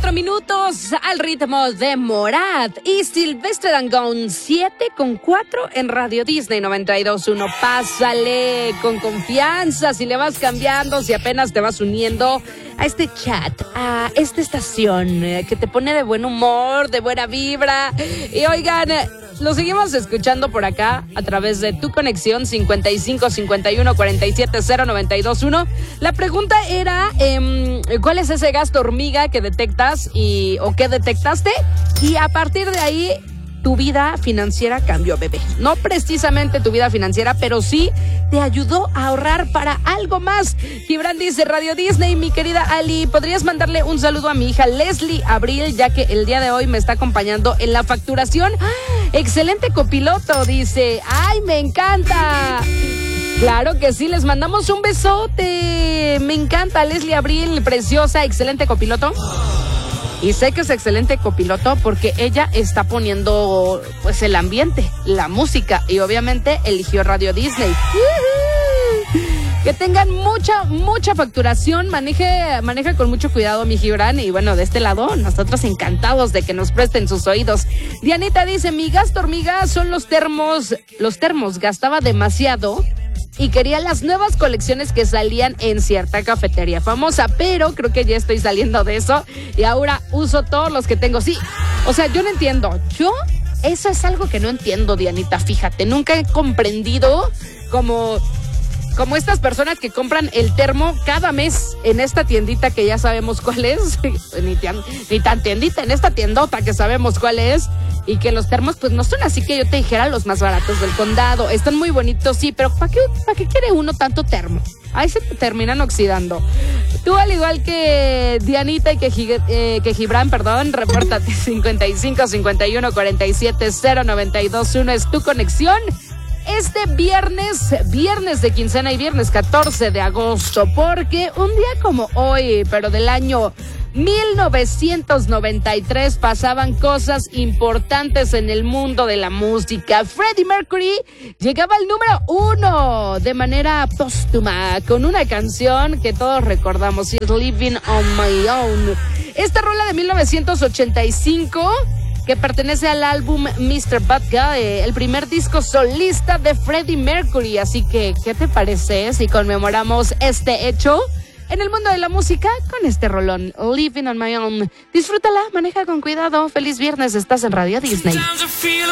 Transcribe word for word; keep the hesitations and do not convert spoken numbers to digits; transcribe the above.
cuatro minutos al ritmo de Morat y Sylvester Dangond. siete con cuatro en Radio Disney noventa y dos punto uno. Pásale con confianza si le vas cambiando, si apenas te vas uniendo a este chat, a esta estación eh, que te pone de buen humor, de buena vibra. Y oigan, eh, lo seguimos escuchando por acá a través de tu conexión cincuenta y cinco cincuenta y uno cuarenta y siete cero noventa y dos uno. La pregunta era, eh, ¿cuál es ese gasto hormiga que detectas y o que detectaste? Y a partir de ahí, tu vida financiera cambió, bebé. No precisamente tu vida financiera, pero sí te ayudó a ahorrar para algo más. Gibran dice, Radio Disney, mi querida Ali, ¿podrías mandarle un saludo a mi hija Leslie Abril, ya que el día de hoy me está acompañando en la facturación? ¡Ah! Excelente copiloto, dice. ¡Ay, me encanta! Claro que sí, les mandamos un besote. Me encanta, Leslie Abril, preciosa, excelente copiloto. Y sé que es excelente copiloto porque ella está poniendo pues el ambiente, la música, y obviamente eligió Radio Disney. ¡Uh-huh! Que tengan mucha, mucha facturación. Maneje, maneja con mucho cuidado, mi Gibran. Y bueno, de este lado, nosotros encantados de que nos presten sus oídos. Dianita dice, mi gasto hormiga son los termos. Los termos, gastaba demasiado y quería las nuevas colecciones que salían en cierta cafetería famosa, pero creo que ya estoy saliendo de eso y ahora uso todos los que tengo. Sí, o sea, yo no entiendo. Yo, eso es algo que no entiendo, Dianita, fíjate. Nunca he comprendido como... Como estas personas que compran el termo cada mes en esta tiendita que ya sabemos cuál es, ni, tan, ni tan tiendita, en esta tiendota que sabemos cuál es, y que los termos pues no son así que yo te dijera los más baratos del condado. Están muy bonitos, sí, pero ¿para qué, para qué quiere uno tanto termo? Ahí se te terminan oxidando. Tú, al igual que Dianita y que, eh, que Gibran, perdón, repórtate cincuenta y cinco cincuenta y uno cuarenta y siete cero noventa y dos uno es tu conexión. Este viernes, viernes de quincena y viernes catorce de agosto, porque un día como hoy, pero del año mil novecientos noventa y tres, pasaban cosas importantes en el mundo de la música. Freddie Mercury llegaba al número uno de manera póstuma con una canción que todos recordamos, It's Living on My Own. Esta rola de mil novecientos ochenta y cinco, que pertenece al álbum mister Bad Guy, el primer disco solista de Freddie Mercury. Así que, ¿qué te parece si conmemoramos este hecho en el mundo de la música con este rolón, Living on My Own? Disfrútala, maneja con cuidado. Feliz viernes, estás en Radio Disney.